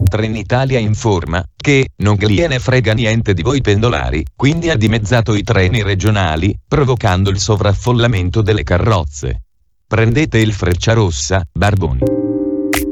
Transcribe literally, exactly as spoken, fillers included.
Trenitalia informa che non gliene frega niente di voi pendolari, quindi ha dimezzato i treni regionali, provocando il sovraffollamento delle carrozze. Prendete il Frecciarossa, Barboni.